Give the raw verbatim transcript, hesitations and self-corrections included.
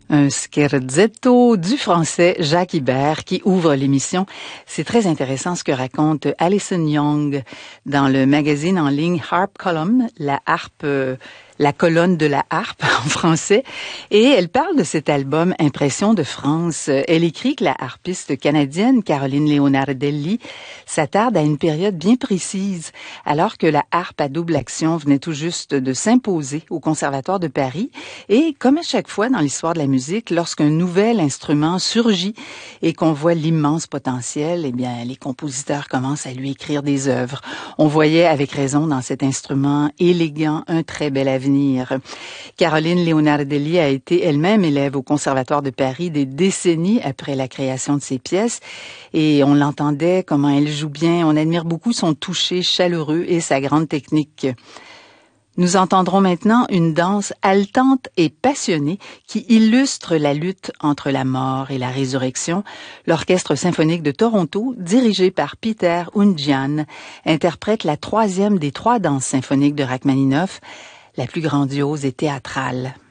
Un scherzetto du français Jacques Ibert qui ouvre l'émission. C'est très intéressant ce que raconte Alison Young dans le magazine en ligne Harp Column, la harpe, euh, la colonne de la harpe en français. Et elle parle de cet album Impressions de France. Elle écrit que la harpiste canadienne Caroline Leonardelli s'attarde à une période bien précise, alors que la harpe à double action venait tout juste de s'imposer au Conservatoire de Paris. Et comme à chaque fois dans l'histoire de la musique, lorsqu'un nouvel instrument surgit et qu'on voit l'immense potentiel, eh bien, les compositeurs commencent à lui écrire des œuvres. On voyait avec raison dans cet instrument élégant un très bel avenir. Caroline Leonardelli a été elle-même élève au Conservatoire de Paris des décennies après la création de ses pièces et on l'entendait comment elle joue bien. On admire beaucoup son toucher chaleureux et sa grande technique. Nous entendrons maintenant une danse haletante et passionnée qui illustre la lutte entre la mort et la résurrection. L'Orchestre symphonique de Toronto, dirigé par Peter Oundjian, interprète la troisième des trois danses symphoniques de Rachmaninoff, la plus grandiose et théâtrale.